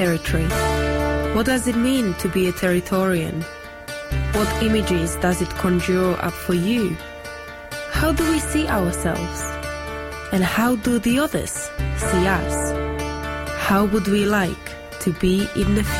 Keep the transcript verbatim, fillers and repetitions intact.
Territory. What does it mean to be a Territorian? What images does it conjure up for you? How do we see ourselves? And how do the others see us? How would we like to be in the future?